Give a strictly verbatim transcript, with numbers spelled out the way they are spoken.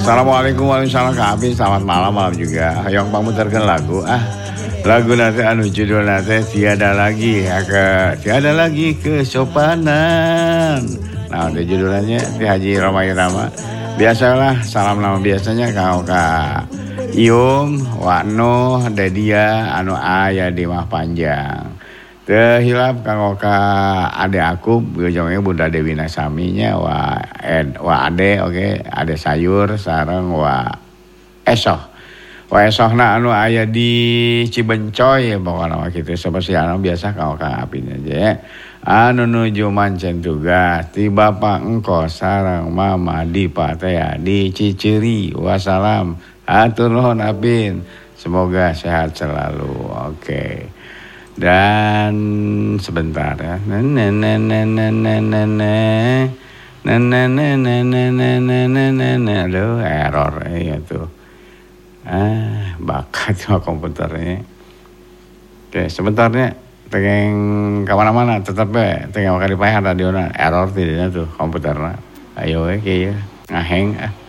Assalamualaikum warahmatullahi wabarakatuh. Selamat malam, malam juga. Hayong pamutarkan lagu. Ah, lagu nanti anu judul nanti tiada lagi ya ke tiada lagi kesopanan. Nah, ada judulnya di Haji Roma Irama. Biasalah salam nama biasanya kau ka Ium, Wakno, Dedia, anu aya di mah panjang. Teu hilap kanggo ka ade aku bojongnya Bunda Dewi Nasaminya wa ed wa ade oke okay. Ade sayur sareng wa esoh. Wa esohna anu aya di Cibencoy ya pokona mah kitu seperti anu biasa kanggo ka apin aja ya. Anu nuju mancen tugas ti Bapak engko sareng Mama Dipa teh di Ciceri. Wassalam. Hatur nuhun apin. Semoga sehat selalu. Oke. Okay. Dan sebentar ya. Aduh, error ya tuh. Ah, bakat sama komputernya. Oke, sebentarnya pengen kemana-mana tetap ya, pengen makan di payah radio error tidaknya tuh komputernya. Ayo ya, ngaheng ah.